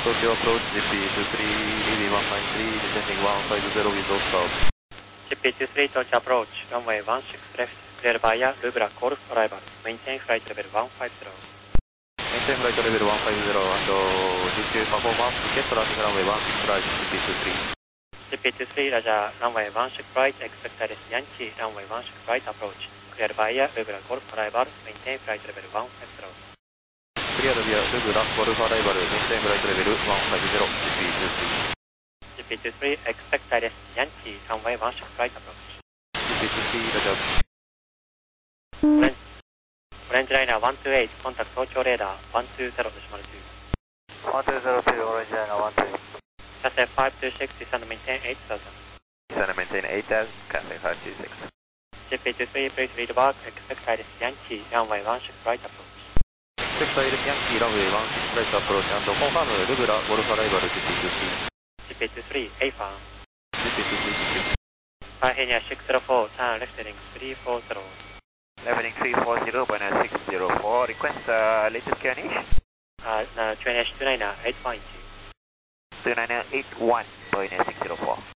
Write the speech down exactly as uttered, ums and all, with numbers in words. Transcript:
Tokyo approach G P two three, E V one nine three, descending one five zero with those stop. G P two three Tokyo approach, runway one six left, clear via Lubra Golf arrival, maintain flight level one five zero. Maintain flight level one five zero and G Q performance, get landing runway one six right, G P two three. G P two three Roger, runway one six right, expect Alice Yankee, runway one six right approach, clear via Lubra Golf arrival, maintain flight level one five zero. Clear via Lubra Golf arrival, maintain flight level one five zero, G P two three. G P two three, expect Alice Yankee, runway one six right approach. G P two three, Roger. Orange, Orange Liner one two eight, contact Tokyo radar one two zero decimal two. one two zero two, Orange Liner one two eight. Cathay five two six, descend and maintain eight thousand. Descend and maintain eight thousand, Cathay five two six. G P two three, please read back, expect Alice Yankee, runway one six right approach. Expect Alice Yankee, runway one six right approach and confirm Lubra Golf arrival, G P two three. G P two three, A F A N. G P two three, G P. Pioneer six zero four, turn left heading three four zero. Left heading three four zero, Pioneer six zero four, request uh, latest Q N H? Uh, Q N H two nine eight one. two nine eight one, Pioneer six zero four.